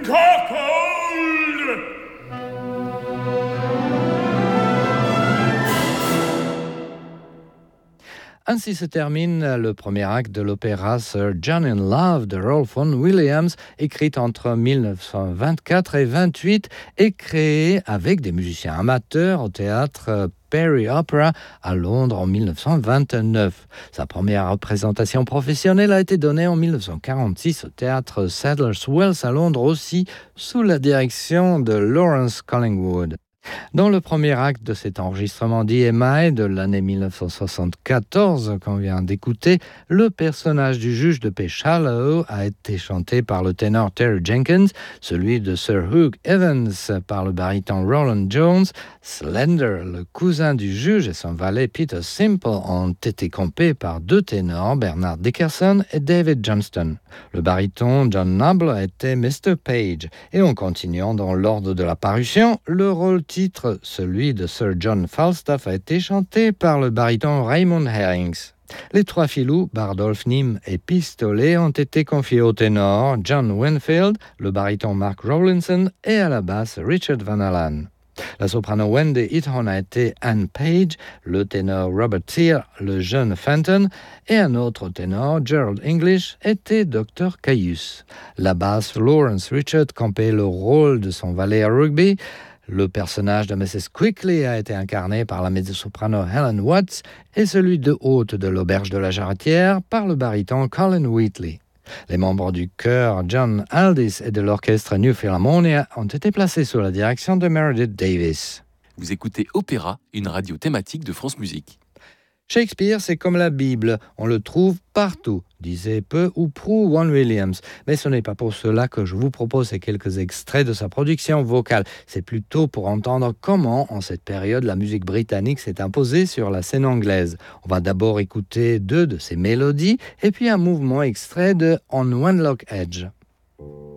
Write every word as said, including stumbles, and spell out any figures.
Cuckold! Ainsi se termine le premier acte de l'opéra Sir John in Love de Rolfe Vaughan Williams, écrit entre dix-neuf cent vingt-quatre et vingt-huit et créé avec des musiciens amateurs au théâtre Perry Opera à Londres en dix-neuf cent vingt-neuf. Sa première représentation professionnelle a été donnée en dix-neuf cent quarante-six au théâtre Sadler's Wells à Londres aussi, sous la direction de Lawrence Collingwood. Dans le premier acte de cet enregistrement d'E M I de l'année dix-neuf cent soixante-quatorze qu'on vient d'écouter, le personnage du juge de paix Shallow a été chanté par le ténor Terry Jenkins, celui de Sir Hugh Evans par le baryton Roland Jones, Slender, le cousin du juge et son valet Peter Simple ont été compés par deux ténors, Bernard Dickerson et David Johnston. Le baryton John Noble a été mister Page. Et en continuant dans l'ordre de la parution, le rôle titre, celui de Sir John Falstaff, a été chanté par le baryton Raymond Herrings. Les trois filous, Bardolph, Nym et Pistolet, ont été confiés au ténor John Winfield, le baryton Mark Rowlinson et à la basse Richard Van Allen. La soprano Wendy Eaton a été Anne Page, le ténor Robert Sear, le jeune Fenton, et un autre ténor, Gerald English, était docteur Caius. La basse Lawrence Richard campait le rôle de son valet à rugby. Le personnage de missus Quickly a été incarné par la mezzo-soprano Helen Watts et celui de hôte de l'auberge de la Jarretière par le baryton Colin Wheatley. Les membres du chœur John Aldis et de l'orchestre New Philharmonia ont été placés sous la direction de Meredith Davis. Vous écoutez Opéra, une radio thématique de France Musique. Shakespeare, c'est comme la Bible, on le trouve partout, disait peu ou prou Vaughan Williams. Mais ce n'est pas pour cela que je vous propose ces quelques extraits de sa production vocale. C'est plutôt pour entendre comment, en cette période, la musique britannique s'est imposée sur la scène anglaise. On va d'abord écouter deux de ses mélodies et puis un mouvement extrait de On Wenlock Edge.